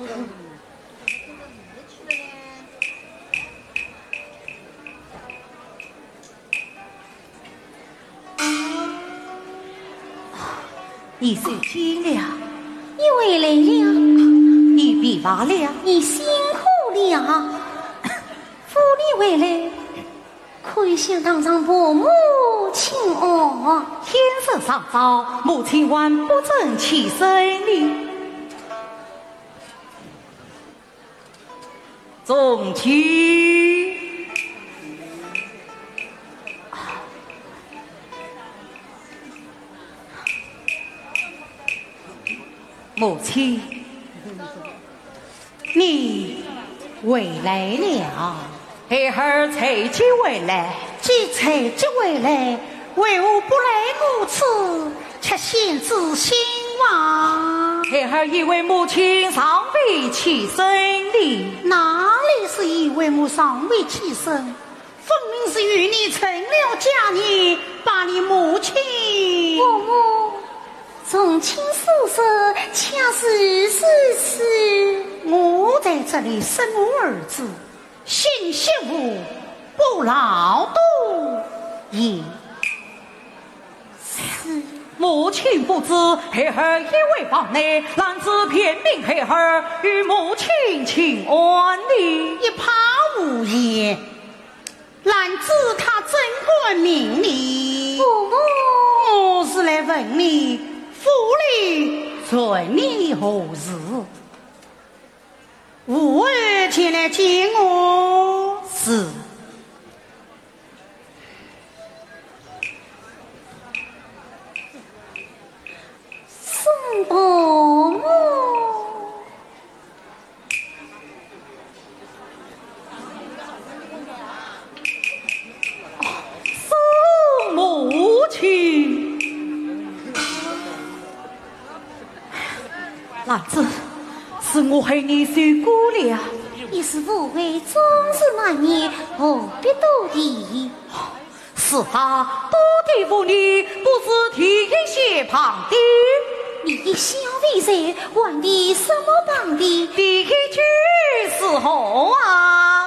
你受惊了， 你回来了， 你疲乏了， 你辛苦了。扶你回来，可以向堂上伯母请安。 天色尚早，母亲还不曾起身哩。总去。母亲，你回来了。孩儿才去回来， 既才即回来，为何不来我此，却先至兴亡？ 孩儿以为母亲尚未起身哩。 哪里是以为母尚未起身？分明是与你成了家孽，把你母亲。伯母，从亲所说，恰是事实。我在这里生我儿子，信媳妇不劳动也是。 母亲不知，孩儿一为房内，男子偏命孩儿与母亲请安哩。 一怕无言，男子他怎管命令？伯母，我是来问你，府里传你何事？吾儿前来见我。 是。 宋伯母， 宋母亲，男子，是我害你受过了。 你是误会终日难眠，何必多提？ 是他多提妇女，不是提一些旁的。 你的小为谁还的什么旁的？ 第一句是何啊？